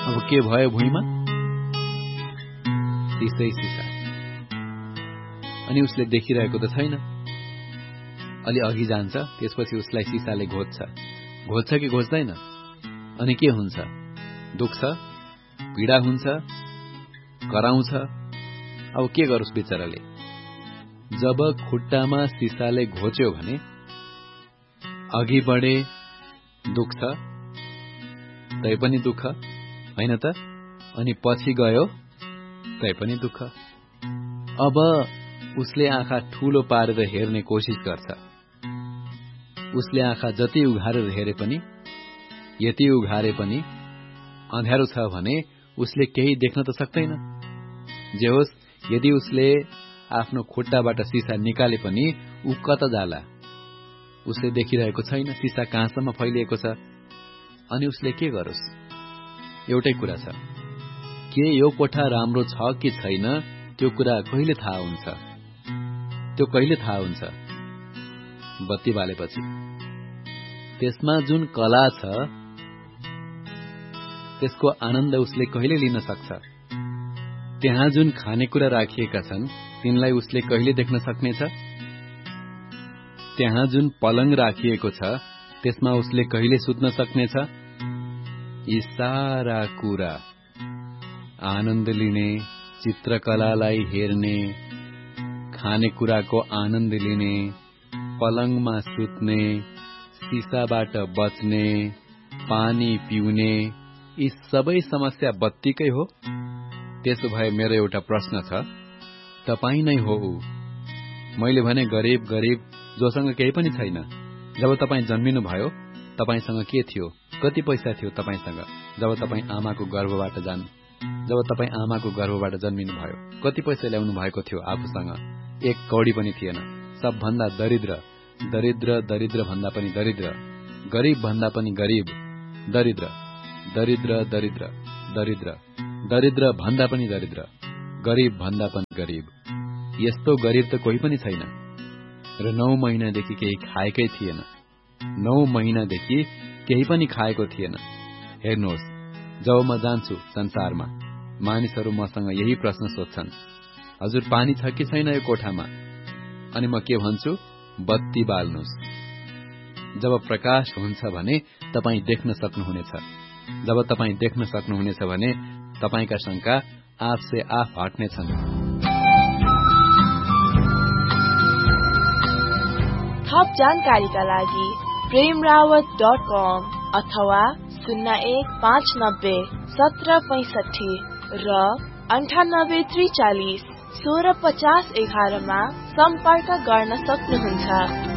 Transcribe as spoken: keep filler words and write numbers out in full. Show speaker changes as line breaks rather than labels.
अब के भयो भुइँमा? सिसै सिसा। अनि उसले देखिरहेको त छैन। अलि अघि जान्छ, त्यसपछि उसलाई सिसाले घोज्छ। घोज्छ कि घोज्दैन? अनि के हुन्छ? दुख्छ, पीडा हुन्छ, कराउँछ। अब के गरोस् बिचराले? जब खुट्टामा सिसाले घोच्यो भने अघि बढे, दुख्छ, तै पनि दुःख हैन त? अनि पछि गयो, तै पनि दुःख। अब उसले आँखा ठूलो पारेर हेर्ने कोसिस गर्छ। उसले आँखा जति उघारेर हेरे पनि, यति उघारे पनि अँध्यारो छ भने उसले केही देख्न त सक्दैन। जे होस्, यदि उसले आफ्नो खुट्टाबाट सिसा निकाले पनि ऊ कता जाला? उसले देखिरहेको छैन, सिसा कहाँसम्म फैलिएको छ। अनि उसले के गरोस्? एउटै कुरा छ, के यो कोठा राम्रो छ कि छैन त्यो कुरा कहिले थाहा हुन्छ? त्यो कहिले थाहा हुन्छ? बत्ती बालेपछि। त्यसमा जुन कला छ त्यसको आनन्द उसले कहिले लिन सक्छ? त्यहाँ जुन खानेकुरा राखिएका छन् तिनलाई उसले कहिले देख्न सक्नेछ? त्यहाँ जुन पलङ राखिएको छ त्यसमा उसले कहिले सुत्न सक्नेछ? यी सारा कुरा आनन्द लिने, चित्रकलालाई हेर्ने, खानेकुराको आनन्द लिने, पलङमा सुत्ने, सिसाबाट बच्ने, पानी पिउने, यी सबै समस्या बत्तीकै हो। त्यसो भए मेरो एउटा प्रश्न छ, तपाई नै हो ऊ। मैले भने गरिब गरिब जोसँग केही पनि छैन। जब तपाई जन्मिनु भयो, तपाईसँग के थियो? कति पैसा थियो तपाईसँग? जब तपाई आमाको गर्भबाट जान जब तपाई आमाको गर्भबाट जन्मिनु भयो, कति पैसा ल्याउनु भएको थियो आफूसँग? एक कौडी पनि थिएन। सबभन्दा दरिद्र, दरिद्र दरिद्र भन्दा पनि दरिद्र, गरिब भन्दा पनि गरिब, दरिद्र, दरिद्र दरिद्र दरिद्र, दरिद्र भन्दा पनि दरिद्र, गरिब भन्दा पनि गरिब। यस्तो गरिब त कोही पनि छैन। र नौ महिनादेखि केही खाएकै थिएन। नौ महिनादेखि केही पनि खाएको थिएन। हेर्नुहोस्, जब म जान्छु संसारमा, मानिसहरू मसँग यही प्रश्न सोध्छन्, हजुर पानी छ कि छैन यो कोठामा? अनि म के भन्छु? बत्ती बाल्नुहोस्। जब प्रकाश हुन्छ भने तपाई देख्न सक्नुहुनेछ। जब तपाई देख्न सक्नुहुनेछ भने तपाईका शंका आफसे आफ हट्नेछन्।
थप जानकारीका लागि प्रेमरावत डट कम अथवा शून्य एक पाँच नब्बे सत्र पैंसठी र अन्ठानब्बे त्रिचालिस सोह्र पचास एघारमा सम्पर्क गर्न सक्नुहुन्छ।